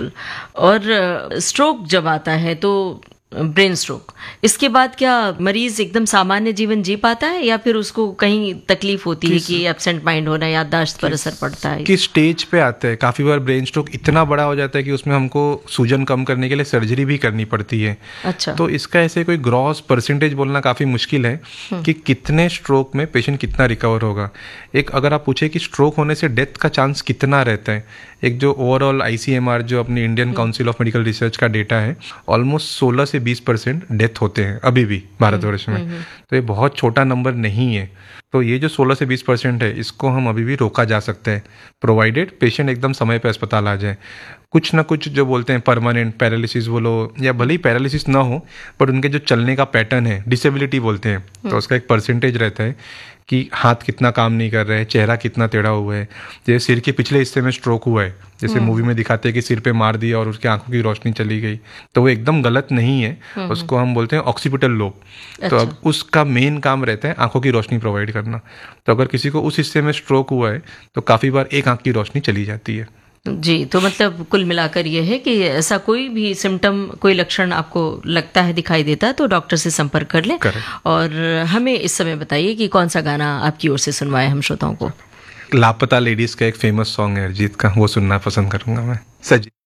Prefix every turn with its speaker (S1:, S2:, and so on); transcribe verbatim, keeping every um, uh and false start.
S1: बिल्कुल। और स्ट्रोक जब आता है तो ब्रेन स्ट्रोक, इसके बाद क्या मरीज एकदम सामान्य जीवन जी पाता है या फिर उसको कहीं तकलीफ होती है कि एब्सेंट माइंड होना, याददाश्त पर असर पड़ता है?
S2: किस स्टेज पे आता है? काफ़ी बार ब्रेन स्ट्रोक इतना बड़ा हो जाता है कि उसमें हमको सूजन कम करने के लिए सर्जरी भी करनी पड़ती है।
S1: अच्छा।
S2: तो इसका ऐसे कोई ग्रॉस परसेंटेज बोलना काफ़ी मुश्किल है कि कितने स्ट्रोक में पेशेंट कितना रिकवर होगा। एक अगर आप पूछे कि स्ट्रोक होने से डेथ का चांस कितना रहता है, एक जो ओवरऑल आईसीएमआर जो अपनी Indian council of medical research का डेटा है, ऑलमोस्ट सोलह से बीस परसेंट डेथ होते हैं अभी भी भारतवर्ष में। तो ये बहुत छोटा नंबर नहीं है। तो ये जो सोलह से बीस परसेंट है इसको हम अभी भी रोका जा सकता है, प्रोवाइडेड पेशेंट एकदम समय पे अस्पताल आ जाए। कुछ ना कुछ जो बोलते हैं परमानेंट पैरालिसिस बोलो या भले ही पैरालिसिस ना हो, पर उनके जो चलने का पैटर्न है, डिसेबिलिटी बोलते हैं, तो उसका एक परसेंटेज रहता है कि हाथ कितना काम नहीं कर रहा है, चेहरा कितना टेढ़ा हुआ है। जैसे सिर के पिछले हिस्से में स्ट्रोक हुआ है, जैसे मूवी में दिखाते हैं कि सिर पे मार दिया और उसके आंखों की रोशनी चली गई, तो वो एकदम गलत नहीं है। उसको हम बोलते हैं ऑक्सीपिटल लोब। तो अब उसका मेन काम रहता है आंखों की रोशनी प्रोवाइड करना। तो अगर किसी को उस हिस्से में स्ट्रोक हुआ है तो काफ़ी बार एक आंख की रोशनी चली जाती है।
S1: जी, तो मतलब कुल मिलाकर ये है कि ऐसा कोई भी सिम्टम, कोई लक्षण आपको लगता है, दिखाई देता है, तो डॉक्टर से संपर्क कर लें। और हमें इस समय बताइए कि कौन सा गाना आपकी ओर से सुनवाएं हम श्रोताओं को?
S2: लापता लेडीज का एक फेमस सॉन्ग है अरिजीत का, वो सुनना पसंद करूंगा मैं। सजी